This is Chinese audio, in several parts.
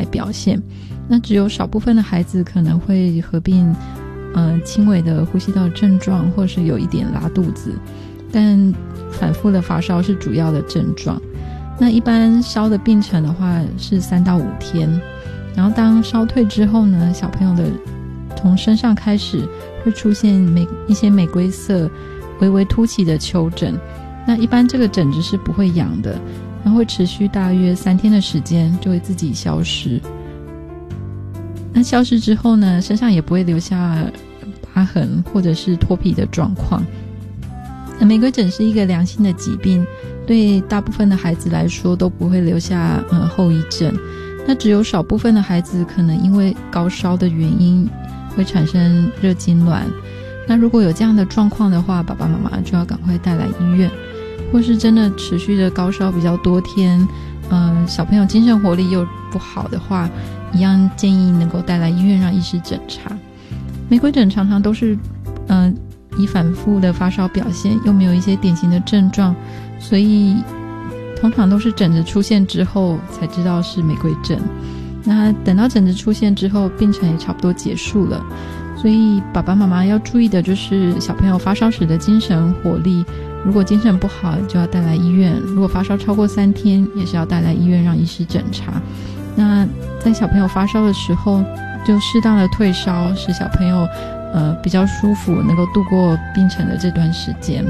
表现。那只有少部分的孩子可能会合并轻微的呼吸道症状，或是有一点拉肚子，但反复的发烧是主要的症状。那一般烧的病程的话是3到5天，然后当烧退之后呢，小朋友的从身上开始会出现一些玫瑰色微微凸起的丘疹，那一般这个疹子是不会痒的，然后会持续大约3天的时间就会自己消失。那消失之后呢，身上也不会留下疤痕或者是脱皮的状况。那玫瑰疹是一个良性的疾病，对大部分的孩子来说都不会留下后遗症。那只有少部分的孩子可能因为高烧的原因会产生热痉挛。那如果有这样的状况的话，爸爸妈妈就要赶快带来医院，或是真的持续的高烧比较多天，小朋友精神活力又不好的话，一样建议能够带来医院让医师诊查。玫瑰疹常常都是以反复的发烧表现，又没有一些典型的症状，所以通常都是疹子出现之后才知道是玫瑰疹。那等到疹子出现之后，病程也差不多结束了，所以爸爸妈妈要注意的就是小朋友发烧时的精神活力，如果精神不好就要带来医院，如果发烧超过3天也是要带来医院让医师诊查。那在小朋友发烧的时候就适当的退烧，使小朋友比较舒服，能够度过病程的这段时间。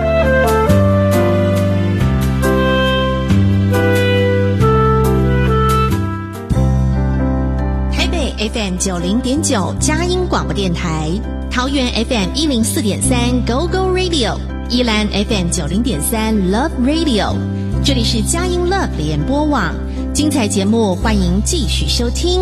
台北 FM 90.9佳音广播电台，桃园 FM 104.3 Go Go Radio， 宜兰 FM 90.3 Love Radio， 这里是佳音 Love 联播网，精彩节目欢迎继续收听。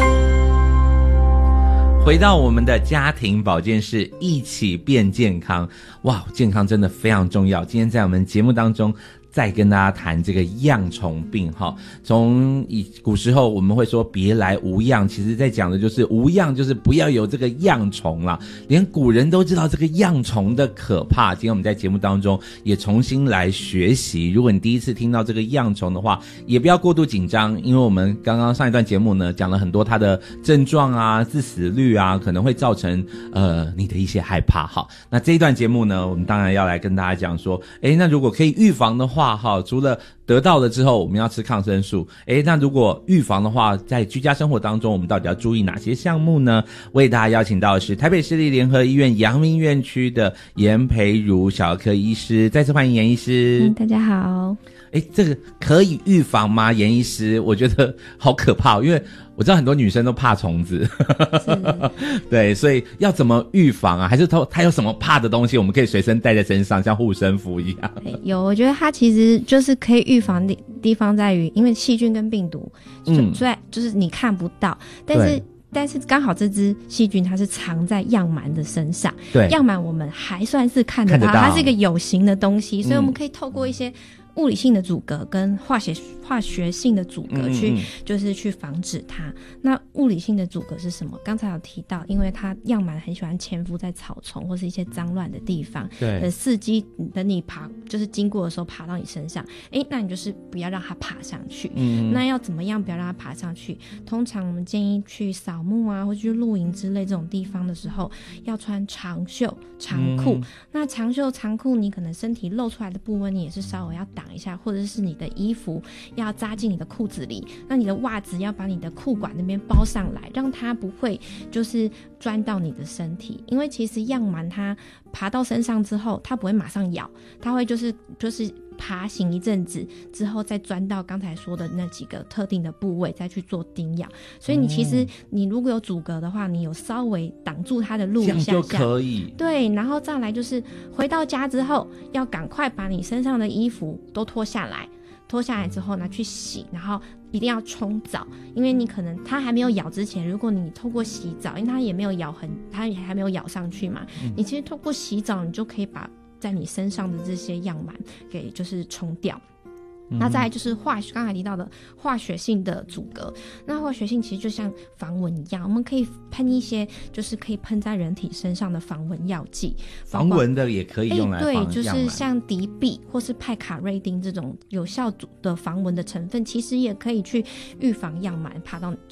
回到我们的家庭保健室，一起变健康。哇，健康真的非常重要。今天在我们节目当中再跟大家谈这个恙虫病哈。从古时候我们会说别来无恙，其实在讲的就是无恙，就是不要有这个恙虫啦。连古人都知道这个恙虫的可怕，今天我们在节目当中也重新来学习。如果你第一次听到这个恙虫的话，也不要过度紧张，因为我们刚刚上一段节目呢讲了很多它的症状啊、致死率啊，可能会造成你的一些害怕哈。那这一段节目呢，我们当然要来跟大家讲说，那如果可以预防的话哈，除了得到了之后我们要吃抗生素，那如果预防的话，在居家生活当中我们到底要注意哪些项目呢？为大家邀请到的是台北市立联合医院阳明院区的颜培如小儿科医师，再次欢迎颜医师。 大家好。 这个可以预防吗？颜医师，我觉得好可怕因为我知道很多女生都怕虫子对，所以要怎么预防啊？还是它有什么怕的东西我们可以随身带在身上，像护身符一样？ 有，我觉得它其实就是可以预防的地方在于，因为细菌跟病毒虽然就是你看不到，但是刚好这只细菌它是藏在样螨的身上，对，样螨我们还算是看得到，它是一个有形的东西，所以我们可以透过一些物理性的阻隔跟化学性的阻隔就是去防止它。那物理性的阻隔是什么？刚才有提到，因为它样螨很喜欢潜伏在草丛或是一些脏乱的地方，对，伺机等你就是经过的时候爬到你身上，那你就是不要让它爬上去。那要怎么样不要让它爬上去？通常我们建议去扫墓啊，或去露营之类这种地方的时候，要穿长袖长裤。那长袖长裤，你可能身体露出来的部分，你也是稍微要挡一下，或者是你的衣服要扎进你的裤子里，那你的袜子要把你的裤管那边包上来，让它不会就是钻到你的身体。因为其实样螨它爬到身上之后，它不会马上咬，它会就是爬行一阵子之后再钻到刚才说的那几个特定的部位再去做叮咬。所以你其实你如果有阻隔的话，你有稍微挡住它的路一下下，这样就可以。对，然后再来就是回到家之后要赶快把你身上的衣服都脱下来之后拿去洗，然后一定要冲澡，因为你可能它还没有咬之前，如果你透过洗澡，因为它也没有咬痕，它也还没有咬上去嘛，你其实透过洗澡你就可以把在你身上的这些样螨给就是冲掉。那再来就是刚才提到的化学性的阻隔。那化学性其实就像防蚊一样，我们可以喷一些就是可以喷在人体身上的防蚊药剂， 防蚊的也可以用来防样螨。对， 就是像敌避或是派卡瑞丁这种有效的防蚊的成分，其实也可以去预防样螨爬到